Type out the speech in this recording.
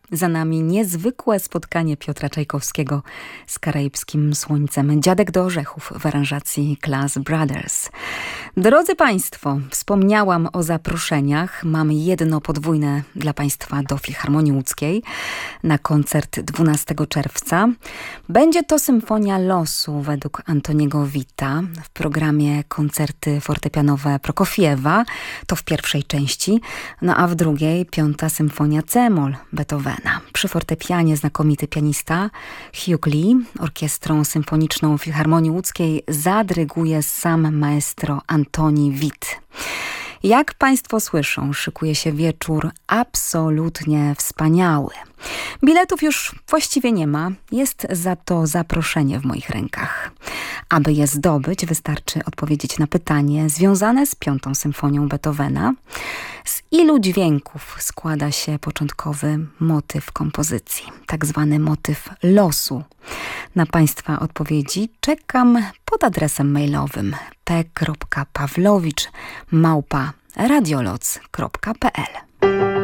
Za nami niezwykłe spotkanie Piotra Czajkowskiego z karaibskim słońcem. Dziadek do orzechów w aranżacji Class Brothers. Drodzy Państwo, wspomniałam o zaproszeniach. Mam jedno podwójne dla Państwa do Filharmonii Łódzkiej na koncert 12 czerwca. Będzie to Symfonia Losu według Antoniego Witta w programie koncerty fortepianowe Prokofiewa. To w pierwszej części, no a w drugiej 5. Symfonia C-moll Beethovena. Przy fortepianie znakomity pianista Hugh Lee. Orkiestrą symfoniczną Filharmonii Łódzkiej zadryguje sam maestro Antoni Witt. Jak Państwo słyszą, szykuje się wieczór absolutnie wspaniały. Biletów już właściwie nie ma, jest za to zaproszenie w moich rękach. Aby je zdobyć, wystarczy odpowiedzieć na pytanie związane z 5. symfonią Beethovena. Z ilu dźwięków składa się początkowy motyw kompozycji, tak zwany motyw losu? Na Państwa odpowiedzi czekam pod adresem mailowym p.pawlowicz@radioloc.pl.